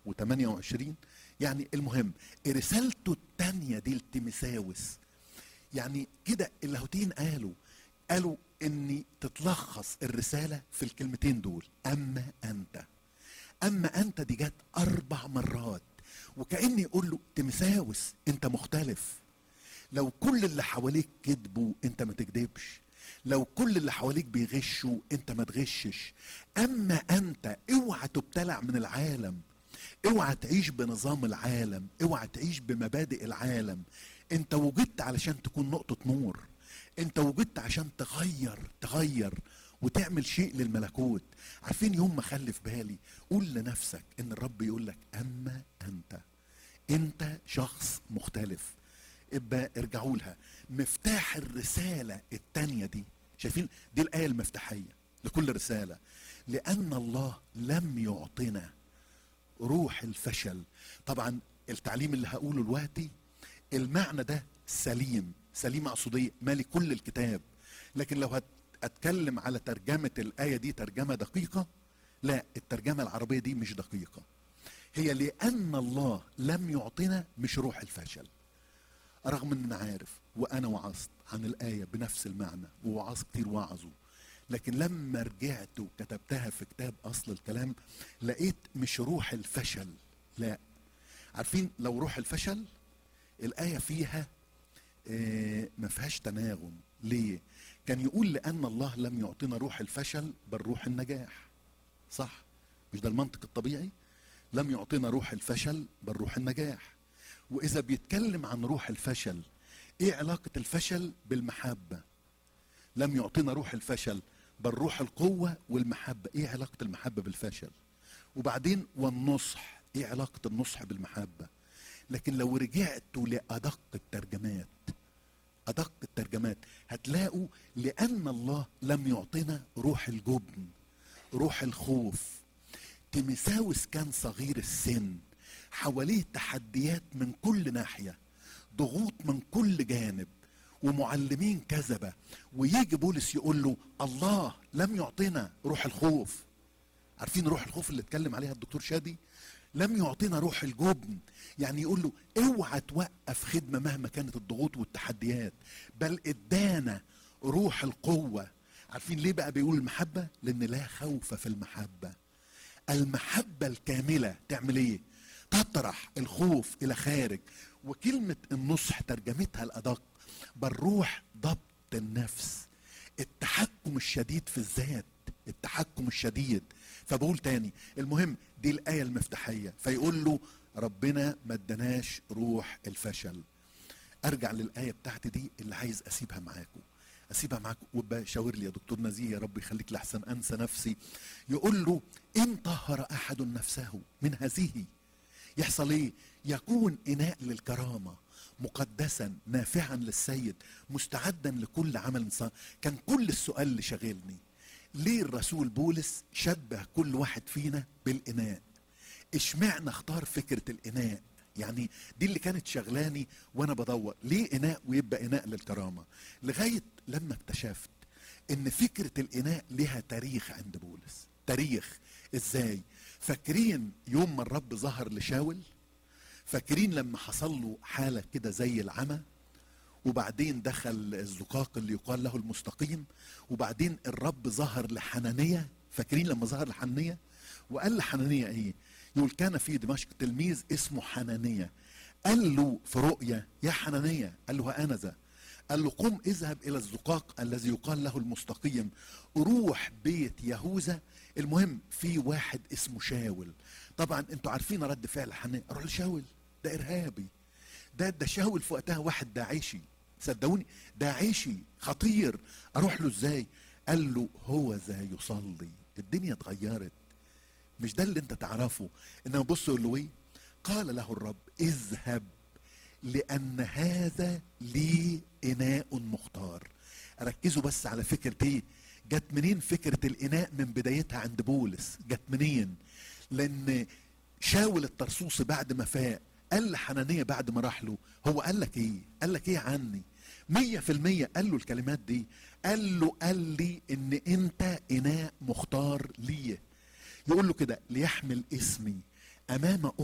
و28. يعني المهم رسالته التانية دي لتيموثاوس، يعني كده اللاهوتيين قالوا ان تتلخص الرسالة في الكلمتين دول، اما انت. اما انت دي جت 4 مرات، وكأني يقول له تيموثاوس انت مختلف. لو كل اللي حواليك كذبوا انت ما تكذبش، لو كل اللي حواليك بيغشوا انت ما تغشش. اما انت اوعى تبتلع من العالم، اوعى تعيش بنظام العالم، اوعى تعيش بمبادئ العالم. انت وجدت علشان تكون نقطة نور، انت وجدت عشان تغير وتعمل شيء للملكوت. عارفين يوم ما خلي في بالي قول لنفسك ان الرب يقول لك اما انت شخص مختلف. ابقى ارجعوا لها، مفتاح الرسالة التانية دي. شايفين دي الآية المفتاحية لكل رسالة. لأن الله لم يعطنا روح الفشل. طبعا التعليم اللي هقوله دلوقتي المعنى ده سليم اقصد مالي كل الكتاب، لكن لو هتكلم على ترجمة الآية دي ترجمة دقيقة، لا، الترجمة العربية دي مش دقيقة. هي لأن الله لم يعطنا مش روح الفشل. رغم ان انا عارف وانا وعظت عن الآية بنفس المعنى ووعظ كتير وعظوا، لكن لما رجعت وكتبتها في كتاب اصل الكلام لقيت مش روح الفشل، لا. عارفين لو روح الفشل الآية فيها ما فيهاش تناغم. ليه؟ كان يقول لأن الله لم يعطينا روح الفشل بل روح النجاح، صح؟ مش ده المنطق الطبيعي؟ لم يعطينا روح الفشل بل روح النجاح. وإذا بيتكلم عن روح الفشل، إيه علاقة الفشل بالمحبة؟ لم يعطينا روح الفشل بل روح القوة والمحبة، إيه علاقة المحبة بالفشل؟ وبعدين والنصح، إيه علاقة النصح بالمحبة؟ لكن لو رجعتوا لأدق الترجمات هتلاقوا لأن الله لم يعطينا روح الجبن، روح الخوف. تيموثاوس كان صغير السن، حواليه تحديات من كل ناحية، ضغوط من كل جانب، ومعلمين كذبة، ويجي بولس يقول له الله لم يعطينا روح الخوف. عارفين روح الخوف اللي اتكلم عليها الدكتور شادي؟ لم يعطينا روح الجبن، يعني يقول له اوعى توقف خدمة مهما كانت الضغوط والتحديات، بل ادانا روح القوة. عارفين ليه بقى بيقول المحبة؟ لان لا خوف في المحبة. المحبة الكاملة تعمل ايه؟ تطرح الخوف الى خارج. وكلمة النصح ترجمتها الادق بالروح ضبط النفس، التحكم الشديد في الذات، التحكم الشديد. فبقول تاني، المهم دي الآية المفتاحية، فيقول له ربنا ما اداناش روح الفشل. ارجع للآية بتاعتي دي اللي عايز اسيبها معاكم وبشاور لي يا دكتور نزيه يا رب يخليك لحسن انسى نفسي. يقول له ان طهر احد نفسه من هذه يحصل ايه؟ يكون اناء للكرامة، مقدسا نافعا للسيد، مستعدا لكل عمل صالح. كان كل السؤال اللي شاغلني ليه الرسول بولس شبه كل واحد فينا بالإناء؟ اشمعنى اختار فكرة الإناء؟ يعني دي اللي كانت شغلاني وانا بدور ليه إناء ويبقى إناء للكرامة، لغاية لما اكتشفت ان فكرة الإناء لها تاريخ عند بولس. تاريخ ازاي؟ فاكرين يوم ما الرب ظهر لشاول؟ فاكرين لما حصل له حالة كده زي العمى، وبعدين دخل الزقاق اللي يقال له المستقيم، وبعدين الرب ظهر لحنانية؟ فاكرين لما ظهر لحنانية وقال لحنانية ايه؟ يقول كان في دمشق تلميذ اسمه حنانية، قال له في رؤيا يا حنانية، قال له انا ذا، قال له قم اذهب الى الزقاق الذي يقال له المستقيم، روح بيت يهوذا. المهم في واحد اسمه شاول. طبعا انتوا عارفين رد فعل حنانية، اروح لشاول؟ ده ارهابي، ده شاول في وقتها واحد داعشي، صدقوني داعشي خطير، اروح له ازاي؟ قال له هو ذا يصلي. الدنيا اتغيرت، مش ده اللي انت تعرفه. انما بص يقول له ايه؟ قال له الرب اذهب لان هذا لي اناء مختار. ركزوا بس على فكرة ايه جت منين. فكرة الاناء من بدايتها عند بولس جت منين؟ لان شاول الطرسوسي بعد ما فاق قال لحنانية بعد ما راح له، هو قال لك ايه؟ قال لك ايه عني؟ 100% قال له الكلمات دي، قال لي ان انت اناء مختار ليه. يقول له كده ليحمل اسمي امام